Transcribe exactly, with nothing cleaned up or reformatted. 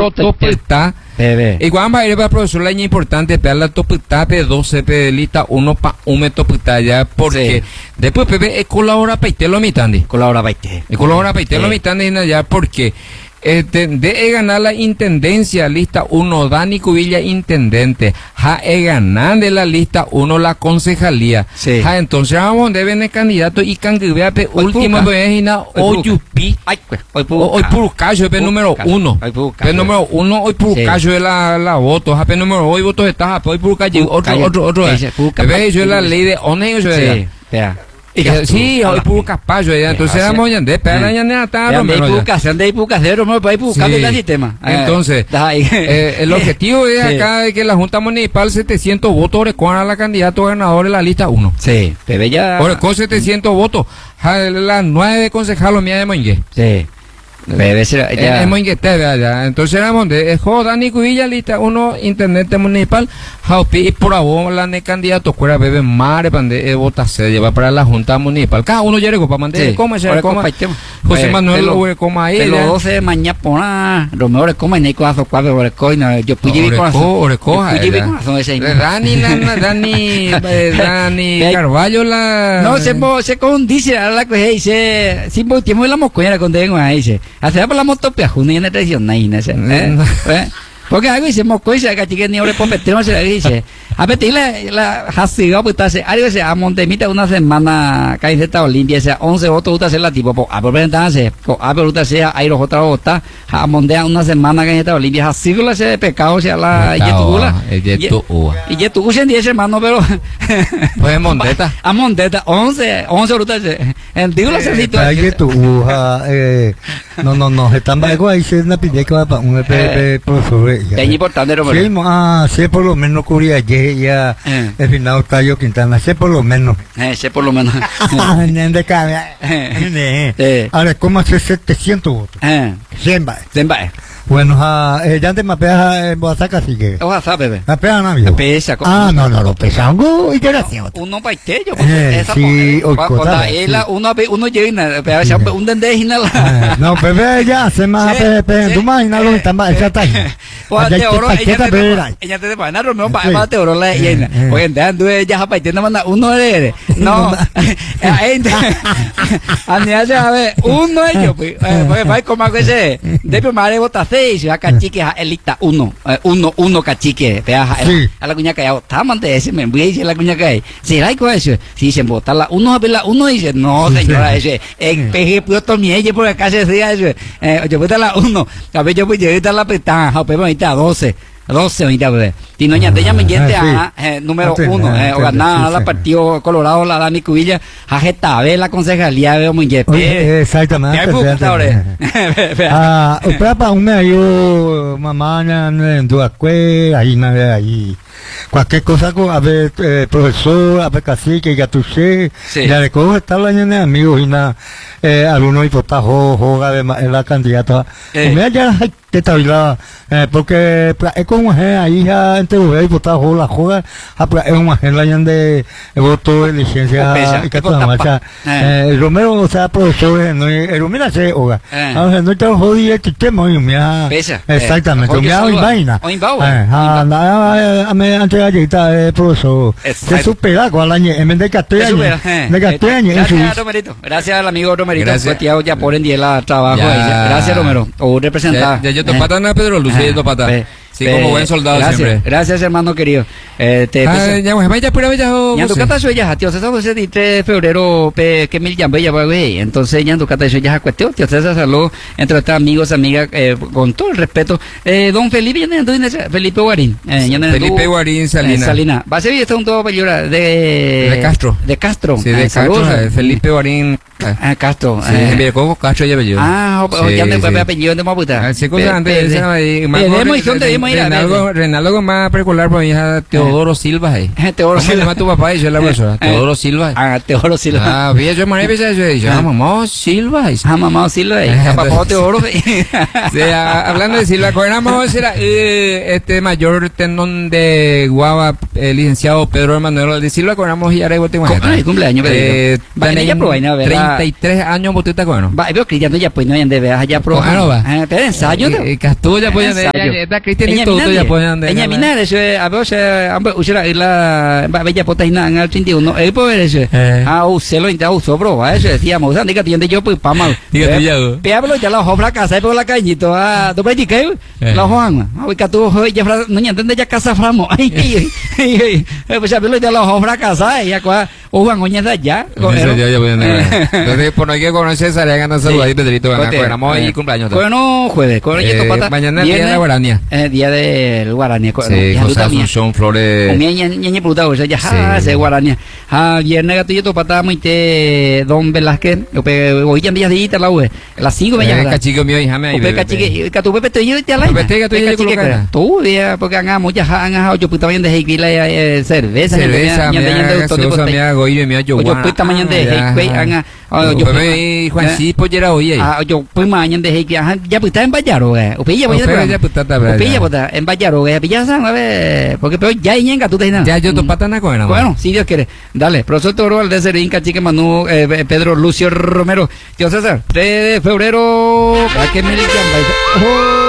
topetá. Igual va a ir para el profesor, la es importante, para la topetá, P doce, P lista uno, pa uno topetá ya, porque después Pepe es colabora paite lo mitandi. Colabora paite. Es colabora paite lo mitandi ya, porque Este, de ganar la intendencia, lista uno, Dani Cubilla, intendente. Ja, e ganar de la lista uno, la concejalía. Sí. Ja, entonces vamos a ver el candidato y candidato último, pues, hoy Yupi. Hoy Purucayo, el número uno. El número uno, hoy Purucayo es la, la voto. Ja, el número hoy votos está, hoy Purucayo, otro, otro, otro. ¿Ves? Yo la ley de O N E, yo sí, sí, hoy puro Caspallo, entonces éramos ya de pena ya nada tarde, de pucas, de pucas, de Romero para buscar el sistema. Entonces, eh, el objetivo es acá de que la Junta Municipal setecientos votos recuerda a la candidato ganador de la lista uno. Sí, pero ya con setecientos votos, las nueve concejales mía de Moingue. Sí. Debe ser ya. Es muy ya. Entonces éramos de Dani Cubilla, lista uno, intendente municipal, Jaupi y por ahora la ne candidato fuera bebe mare pande vota se lleva para la Junta Municipal. Cada uno llega para mandar coma, se coma. José Manuel lo coma ahí. Los doce mañana pona, lo mejor coma y co hazo cuatro por coina, yo pude vi con Oreco, Dani la Dani Dani Carvalho la no se se con dice la que dice, sin tiempo la moscoña con tengo ahí se. Hace para la moto piajuna y en la tradición ahí, ¿no? ¿Eh? Porque algo dice moco dice que chique ni ahora pompetrón se le dice a ver la la hasiga pues hace algo se a Montemita una semana camiseta Olimpia sea once votos uta la tipo a por entonces a por uta sea hay los otra vota a Mondea una semana camiseta Olimpia hasiga la se pecado sea la yetula y yetu usen diez hermano pero pues Mondeta a Mondeta once once uta en digo la se situación yetu eh no no no están bajo ahí se una pide que va para un profesor es importante, Romero. Sí, ah, sé por lo menos curia ya eh. el final Tayo Quintana, sé por lo menos. Eh, sé por lo menos. De cada. Ahora, ¿cómo hace setecientos votos? Eh. Zemba. Zemba. Bueno, ah, ya antes mapea en Boazaca sigue. Oaxaca, bebé. Mapea no había. Pesa. Ah, no, no, lo pesa. Algo iteración. Uno paiteño. Eh, sí, o cosa. Uno uno llena, pero un dende la. No, bebé ya se más pepe, tú más no lo está más, ya está. Pues te oro, ella te ella te para nada, Romeo, para te oro la llena. Oye, ando ya paiteando manda uno eres. No. Ande a ver, uno ellos, pues, pues va como que se de primera vota seis, ya cachique a elita uno, uno uno cachique, te a la cuña que ya está mante ese me voy a decir la cuña que hay. Si hay con eso, si se vota la uno a la uno dice, "No, señora, ese el peje puesto mielle por acá se decía eso. Eh, yo vota la uno, a ver yo voy a llegar la petaja, a pepe a doce. doce ahorita, bebé. Tino ya te llaman gente a número uno, o ganar la partido Colorado, la Dani Cubilla, a Getafe, la concejalía de Omunguete. Exactamente. Ah, para un medio, mamá, en Duacue, ahí, ahí. Cualquier cosa, a ver, eh, profesor, a ver, cacique, ya tú sé, ya recojo estar la de amigos y nada, eh, algunos diputados, joga, la candidata. Me ya te está porque es como ahí ya entre los diputados, la joga, es una agenda de voto de licencia y que toda marcha. Romero, o sea, profesor, no es, mira, se hoga. No te lo jodí el sistema, y me ha. Exactamente, me ha vaina. Antes de allí está el profesor. Se supera con la año, en vez de castellano. De castellano. Gracias, Romerito. Gracias al amigo Romerito. Gracias. Ya por en día la trabajo. Gracias, Romero. O representar. Ya yo te patana, Pedro Lucía, te patana. Sí, como buen soldado gracias, siempre. Gracias, hermano querido. Eh, te ah, ya, pues, vaya pura bella. Ya tu cata soy ya, tío, se sabe ese tres de febrero pe que mil llambella, güey. Entonces ya tu cata soy ya cuestión, tío, se saludó entre estos amigos, amigas, eh, con todo el respeto. Eh, don Felipe, ya no Felipe Guarín. Eh, sí, Felipe Guarín Salina. Eh, Salina. Va a ser esto un todo para llorar de de Castro. De Castro. Sí, de eh, Castro. Eh, Felipe Guarín. Ah, Castro. Sí, eh. ¿Cómo Castro ya apellido? Ah, sí, ya me fue apellido de Maputa. Sí, cosa antes de esa Renaldo más precular para mi hija Teodoro Silva ahí. Teodoro Silva. ¿Cómo se llama tu papá? Y yo la persona. Teodoro Silva. Ah, Teodoro Silva. Ah, bien, yo me había dicho, ah, mamá Silva. Ah, mamá Silva. Papá Teodoro. Hablando de Silva, con vamos a este mayor tenón de Guava, licenciado Pedro Emanuel de Silva, con vamos y ahora igual tengo cumpleaños, treinta treinta y tres años vos te acuerdas. Va, veo Cristiano ya pues no hay de veas ya pro. Bueno, va. Eh, pero ensayo. Eh, Castú ya pueden de está Cristiano y todo ya pueden de. Ella minar eso a vos ambos usar la bella potaina en el treinta y uno. El poder eso. Ah, uselo y ta sobro, va eso decíamos, usan diga tiende yo pues pa mal. Diga tú ya. Peablo ya la obra casa por la cañito, ah, do predi que la Juan. Hoy Castú hoy ya no entiende ya casa framo. Ay, ay, ay. Pues ya velo ya la obra casa ya cua o Juan oña ya. Ya ya pueden. Entonces por no hay que conocer se le hagan saludar y Pedrito van a cogeramos y cumpleaños. Bueno, jueves, con eh, pata, mañana día de la Guarania. Eh, día del Guarania. Sí, José Asunción Flores. Mi ña ña puta, o sea, ya ja, se Guarania. Ah, viernes gatito pata muy te Don Velázquez. Hoy ya días de ita la U. Las cinco me llama. Cachico mío hija me ahí. Pe cachique, que tu pepe te yo te la. Pepe que tú ya colocar. Tú día porque hagamos ya han yo puta mañana de heikila cerveza, cerveza, ña de todo me hago y me yo. Yo puta mañana de heikwe anga. Yo me Juan sí pues era hoy. Ah, yo pues mañana de heikwe ya puta en Bayaro, eh. O pilla voy a ya puta ta. O pilla puta en Bayaro, eh. Pilla san, a ver, porque pero ya ñenga tú te nada. Ya yo to patana con él. Bueno, si Dios quiere. Dale, profesor Toro al de Serinca Chique Manu eh, Pedro Lucio Romero. Tío César, tres de febrero, ¿a qué me le llaman?